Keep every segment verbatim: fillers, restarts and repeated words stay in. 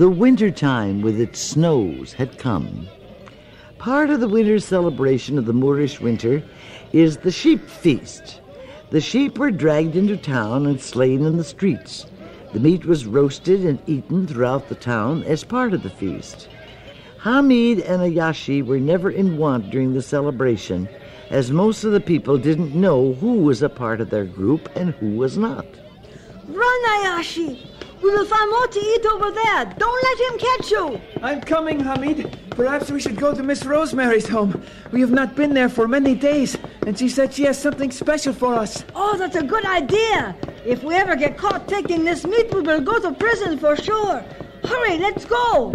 The winter time with its snows had come. Part of the winter celebration of the Moorish winter is the sheep feast. The sheep were dragged into town and slain in the streets. The meat was roasted and eaten throughout the town as part of the feast. Hamid and Ayashi were never in want during the celebration, as most of the people didn't know who was a part of their group and who was not. Run, Ayashi! We will find more to eat over there. Don't let him catch you. I'm coming, Hamid. Perhaps we should go to Miss Rosemary's home. We have not been there for many days, and she said she has something special for us. Oh, that's a good idea. If we ever get caught taking this meat, we will go to prison for sure. Hurry, let's go.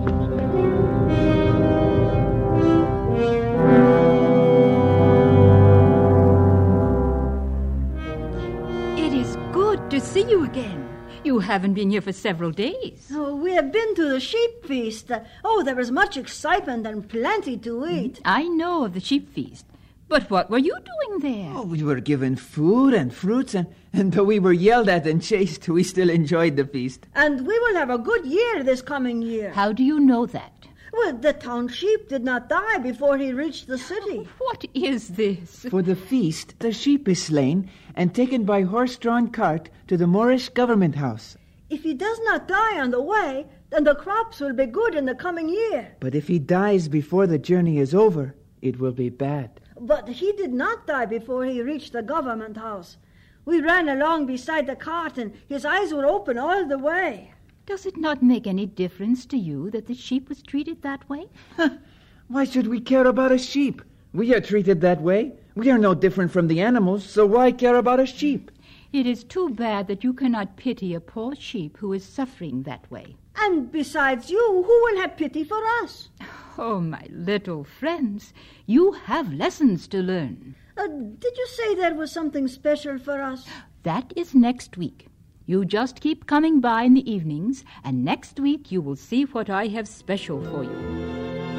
It is good to see you again. You haven't been here for several days. Oh, we have been to the sheep feast. Uh, oh, there was much excitement and plenty to eat. I know of the sheep feast. But what were you doing there? Oh, we were given food and fruits, and, and though we were yelled at and chased, we still enjoyed the feast. And we will have a good year this coming year. How do you know that? Well, the town sheep did not die before he reached the city. What is this? For the feast, the sheep is slain and taken by horse-drawn cart to the Moorish government house. If he does not die on the way, then the crops will be good in the coming year. But if he dies before the journey is over, it will be bad. But he did not die before he reached the government house. We ran along beside the cart, and his eyes were open all the way. Does it not make any difference to you that the sheep was treated that way? Why should we care about a sheep? We are treated that way. We are no different from the animals, so why care about a sheep? It is too bad that you cannot pity a poor sheep who is suffering that way. And besides you, who will have pity for us? Oh, my little friends, you have lessons to learn. Uh, did you say there was something special for us? That is next week. You just keep coming by in the evenings, and next week you will see what I have special for you.